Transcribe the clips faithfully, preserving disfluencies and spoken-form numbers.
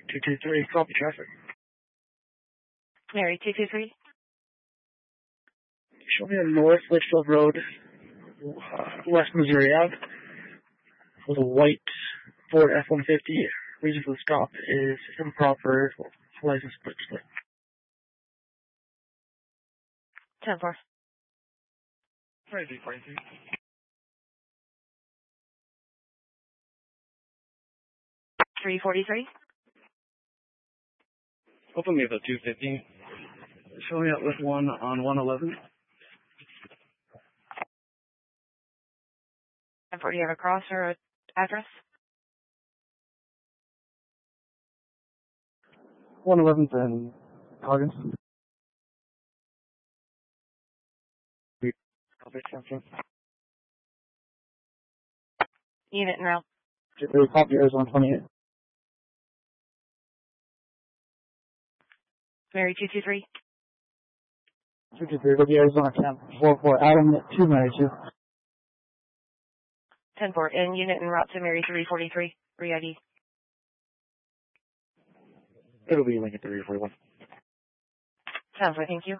two two three, copy traffic. Mary, two two three. Show me on North Litchfield Road, uh, West Missouri Ave, with a white Ford F one fifty. Reason for the stop is improper license plate display. ten four. Ready, forty-three. three forty-three. Open me the two fifty. Show me up with one on one eleven. ten four, do you have a cross or a address? one eleventh and Coggins. Unit and route. Copy Arizona twenty-eight. Mary, two two three. two two three, copy Arizona ten four four. Adam, two Mary, two. ten four, and unit and route to Mary, three forty-three. Re I D. It'll be Lincoln three forty-one. ten four, thank you.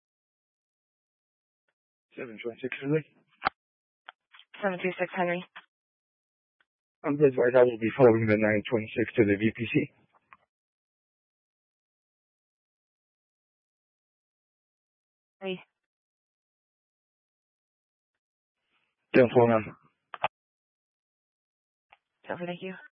seven twenty-six, Henry. seven two six, Henry. I'm good, right. I will be following the nine twenty-six to the V P C. Hey. Don't phone on. ten four, thank you.